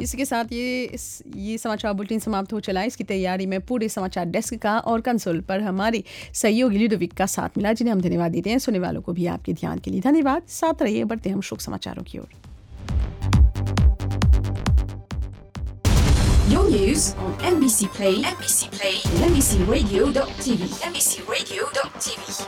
इसी के साथ ये समाचार बुलेटिन समाप्त हो चला। इसकी तैयारी में पूरे समाचार डेस्क का और कंसोल पर हमारी सहयोगी लुडोविक का साथ मिला, जिन्हें हम धन्यवाद देते हैं। सुनने वालों को भी आपके ध्यान के लिए धन्यवाद। साथ रहिए, बढ़ते हम शोक समाचारों की ओर। Your news on NBC Play, and NBCRadio.tv, NBCRadio.tv.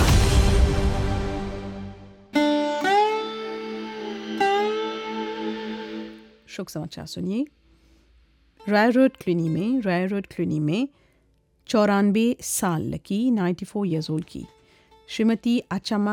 शोक समाचार सुनिए। रॉय रोड क्लिनी में 94 साल की 94 ईयर्स ओल्ड की श्रीमती आचामा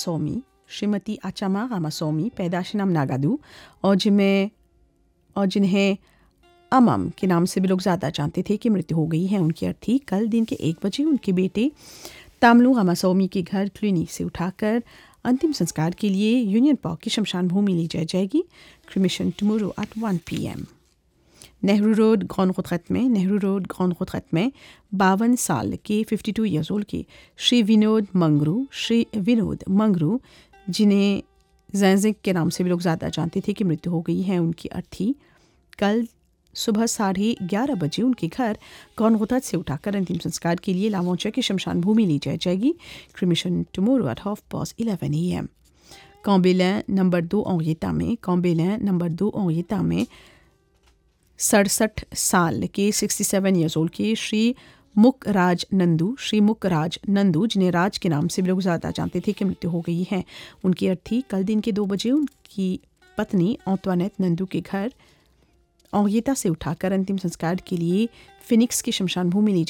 रामास्वामी पैदाश नाम नागादू और जिन्हें अमम के नाम से भी लोग ज़्यादा जानते थे कि मृत्यु हो गई है, उनकी अर्थी कल दिन के 1 बजे उनके बेटे तामलू रामास्वामी के घर क्लिनी से उठाकर अंतिम संस्कार के लिए यूनियन पार्क की शमशान भूमि ले जाएगी। Cremation tomorrow at 1 PM। Nehru road grand रिट्रैट में 52 साल के 52 ईयर्स ओल्ड के श्री विनोद मंगरू जिन्हें जैजिक के नाम से भी लोग ज़्यादा जानते थे कि मृत्यु हो गई है, उनकी अर्थी कल सुबह 11:30 बजे उनके घर ग्रांड रिट्रैट से उठाकर अंतिम संस्कार के लिए लामोचा की शमशान भूमि ली जाएगी। Cremation tomorrow at 11:30 AM। कॉम्बेलिन number 2 ओंगेता में 67 साल के 67 ईयर्स ओल्ड के श्री मुकराज नंदू जिन्हें राज के नाम से भी लोग ज़्यादा जानते थे कि मृत्यु हो गई है, उनकी अर्थी कल दिन के 2 बजे उनकी पत्नी एंटोइनेट नंदू के घर ओंगेता से उठाकर अंतिम संस्कार के लिए फिनिक्स की शमशान भूमि ली